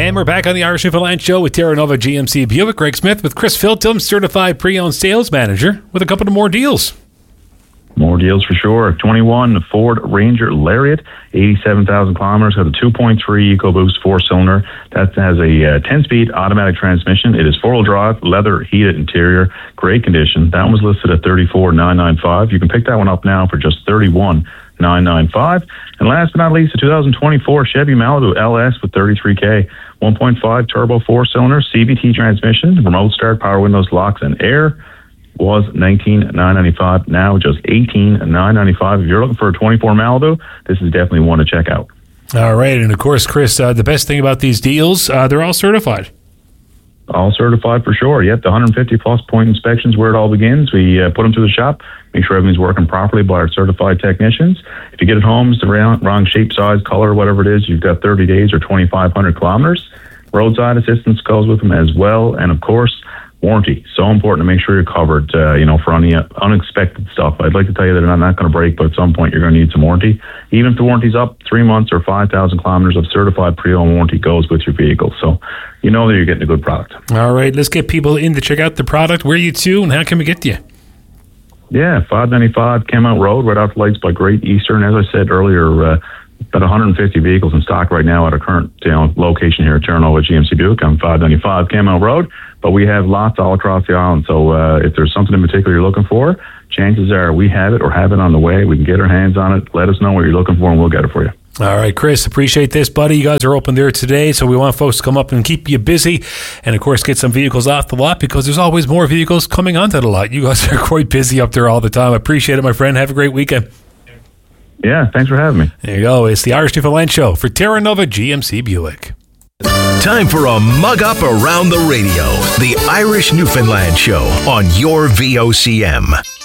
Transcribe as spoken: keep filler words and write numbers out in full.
And we're back on the Irish Newfoundland Show with Terra Nova G M C Buick. Greg Smith with Chris Filton, certified pre-owned sales manager, with a couple of more deals. More deals for sure. twenty-one Ford Ranger Lariat, eighty-seven thousand kilometers, has a two point three EcoBoost four-cylinder. That has a uh, ten-speed automatic transmission. It is four-wheel drive, leather heated interior, great condition. That one was listed at thirty-four thousand nine hundred ninety-five. You can pick that one up now for just thirty-one thousand nine hundred ninety-five. And last but not least, the two thousand twenty-four Chevy Malibu L S with thirty-three K, one point five turbo four-cylinder, C V T transmission, remote start, power windows, locks, and air. Was nineteen thousand nine hundred ninety-five, now just eighteen thousand nine hundred ninety-five. If you're looking for a twenty-four Malibu, this is definitely one to check out. All right, and of course, Chris, uh, the best thing about these deals, uh, they're all certified. All certified for sure. Yep, the one hundred fifty plus point inspections where it all begins. We uh, put them through the shop, make sure everything's working properly by our certified technicians. If you get it home, it's the wrong, wrong shape, size, color, whatever it is, you've got thirty days or twenty-five hundred kilometers. Roadside assistance goes with them as well, and of course, warranty. So important to make sure you're covered, uh, you know, for any unexpected stuff. I'd like to tell you that I'm not going to break, but at some point you're going to need some warranty. Even if the warranty's up three months or five thousand kilometers of certified pre-owned warranty goes with your vehicle. So you know that you're getting a good product. All right, let's get people in to check out the product. Where are you to and how can we get to you? Yeah, five ninety-five Camount Road, right off the lights by Great Eastern. As I said earlier, uh, about one hundred fifty vehicles in stock right now at our current you know, location here at Terra Nova G M C Buick on five ninety-five Camount Road. But we have lots all across the island. So uh, if there's something in particular you're looking for, chances are we have it or have it on the way. We can get our hands on it. Let us know what you're looking for, and we'll get it for you. All right, Chris, appreciate this, buddy. You guys are open there today, so we want folks to come up and keep you busy and, of course, get some vehicles off the lot because there's always more vehicles coming onto the lot. You guys are quite busy up there all the time. I appreciate it, my friend. Have a great weekend. Yeah, thanks for having me. There you go. It's the Irish Newfoundland Show for Terra Nova G M C Buick. Time for a mug up around the radio. The Irish Newfoundland Show on your V O C M.